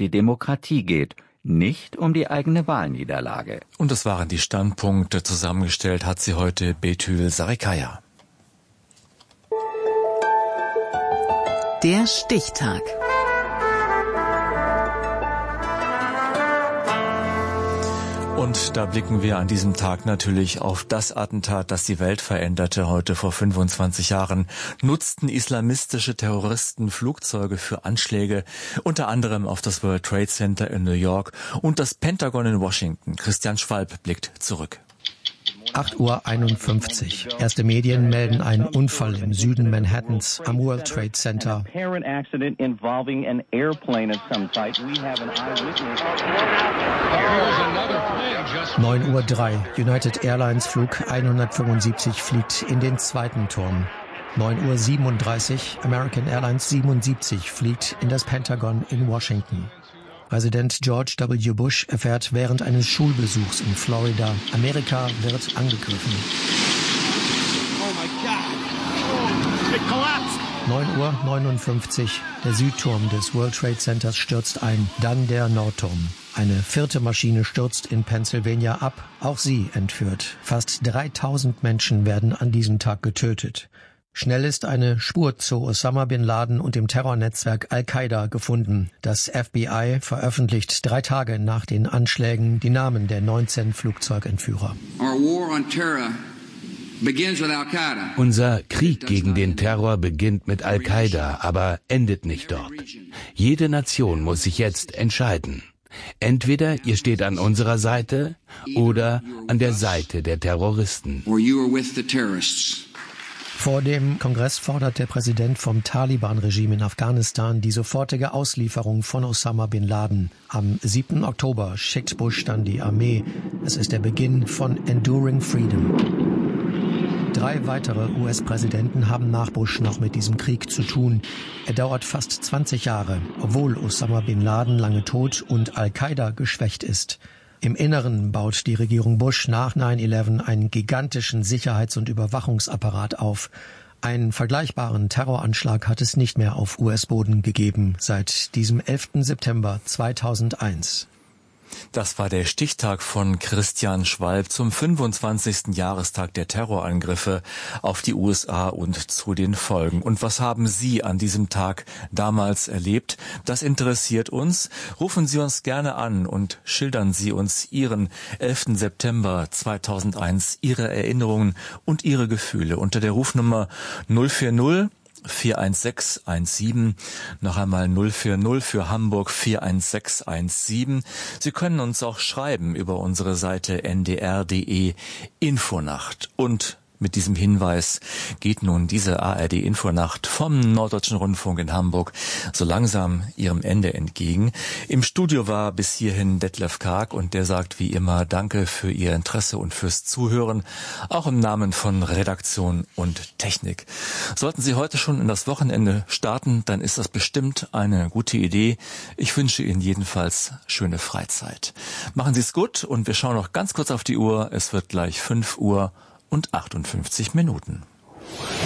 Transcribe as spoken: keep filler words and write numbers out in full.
die Demokratie geht, nicht um die eigene Wahlniederlage. Und das waren die Standpunkte. Zusammengestellt hat sie heute Betül Sarikaya. Der Stichtag. Und da blicken wir an diesem Tag natürlich auf das Attentat, das die Welt veränderte. Heute vor fünfundzwanzig Jahren nutzten islamistische Terroristen Flugzeuge für Anschläge, unter anderem auf das World Trade Center in New York und das Pentagon in Washington. Christian Schwalb blickt zurück. acht Uhr einundfünfzig. Erste Medien melden einen Unfall im Süden Manhattans am World Trade Center. neun Uhr drei. United Airlines Flug hundertfünfundsiebzig fliegt in den zweiten Turm. neun Uhr siebenunddreißig. American Airlines siebenundsiebzig fliegt in das Pentagon in Washington. Präsident George W. Bush erfährt während eines Schulbesuchs in Florida, Amerika wird angegriffen. Oh my God. It collapsed. neun Uhr neunundfünfzig. Der Südturm des World Trade Centers stürzt ein, dann der Nordturm. Eine vierte Maschine stürzt in Pennsylvania ab, auch sie entführt. Fast dreitausend Menschen werden an diesem Tag getötet. Schnell ist eine Spur zu Osama Bin Laden und dem Terrornetzwerk Al-Qaida gefunden. Das F B I veröffentlicht drei Tage nach den Anschlägen die Namen der neunzehn Flugzeugentführer. Unser Krieg gegen den Terror beginnt mit Al-Qaida, aber endet nicht dort. Jede Nation muss sich jetzt entscheiden. Entweder ihr steht an unserer Seite oder an der Seite der Terroristen. Vor dem Kongress fordert der Präsident vom Taliban-Regime in Afghanistan die sofortige Auslieferung von Osama Bin Laden. Am siebten Oktober schickt Bush dann die Armee. Es ist der Beginn von Enduring Freedom. Drei weitere U S-Präsidenten haben nach Bush noch mit diesem Krieg zu tun. Er dauert fast zwanzig Jahre, obwohl Osama Bin Laden lange tot und Al-Qaida geschwächt ist. Im Inneren baut die Regierung Bush nach neun elf einen gigantischen Sicherheits- und Überwachungsapparat auf. Einen vergleichbaren Terroranschlag hat es nicht mehr auf U S-Boden gegeben seit diesem elften September zweitausendeins. Das war der Stichtag von Christian Schwalb zum fünfundzwanzigsten Jahrestag der Terrorangriffe auf die U S A und zu den Folgen. Und was haben Sie an diesem Tag damals erlebt? Das interessiert uns. Rufen Sie uns gerne an und schildern Sie uns Ihren elften September zweitausendeins, Ihre Erinnerungen und Ihre Gefühle unter der Rufnummer null vier null vier eins sechs eins sieben, noch einmal null vier null für Hamburg vier eins sechs eins sieben. Sie können uns auch schreiben über unsere Seite n d r punkt d e Infonacht. Und mit diesem Hinweis geht nun diese A R D Infonacht vom Norddeutschen Rundfunk in Hamburg so langsam ihrem Ende entgegen. Im Studio war bis hierhin Detlef Karg und der sagt wie immer Danke für Ihr Interesse und fürs Zuhören, auch im Namen von Redaktion und Technik. Sollten Sie heute schon in das Wochenende starten, dann ist das bestimmt eine gute Idee. Ich wünsche Ihnen jedenfalls schöne Freizeit. Machen Sie es gut und wir schauen noch ganz kurz auf die Uhr. Es wird gleich fünf Uhr und achtundfünfzig Minuten.